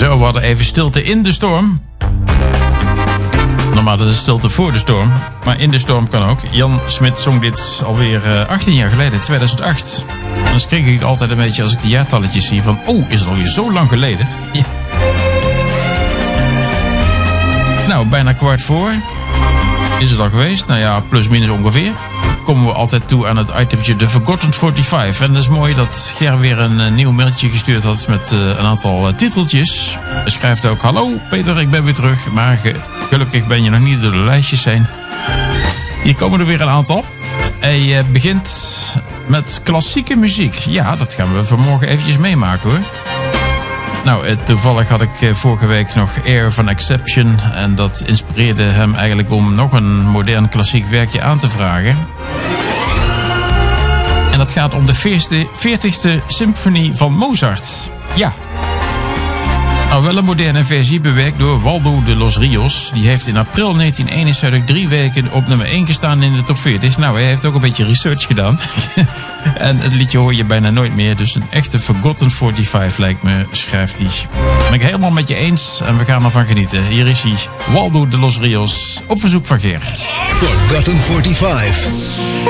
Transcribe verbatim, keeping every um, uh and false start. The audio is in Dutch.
Zo, we hadden even stilte in de storm. Normaal dat is stilte voor de storm. Maar in de storm kan ook. Jan Smit zong dit alweer uh, achttien jaar geleden, tweeduizend acht. En dan schrik ik altijd een beetje als ik die jaartalletjes zie van... Oh, is het alweer zo lang geleden? Ja. Nou, bijna kwart voor. Is het al geweest? Nou ja, plus minus ongeveer. Komen we altijd toe aan het itemtje The Forgotten vijfenveertig. En dat is mooi dat Ger weer een uh, nieuw mailtje gestuurd had met uh, een aantal uh, titeltjes. Hij schrijft ook: hallo Peter, ik ben weer terug. Maar ge- gelukkig ben je nog niet door de lijstjes heen. Hier komen er weer een aantal. Hij uh, begint met klassieke muziek. Ja, dat gaan we vanmorgen eventjes meemaken hoor. Nou, uh, toevallig had ik uh, vorige week nog Air van Exception. En dat inspireerde hem eigenlijk om nog een modern klassiek werkje aan te vragen. En dat gaat om de veertigste symfonie van Mozart. Ja. Nou, wel een moderne versie bewerkt door Waldo de los Rios. Die heeft in april negentien eenenzeventig drie weken op nummer één gestaan in de top veertig. Nou, hij heeft ook een beetje research gedaan. En het liedje hoor je bijna nooit meer. Dus een echte Forgotten vijfenveertig lijkt me, schrijft hij. Ben ik helemaal met je eens en we gaan ervan genieten. Hier is hij, Waldo de los Rios, op verzoek van Ger. Forgotten vijfenveertig.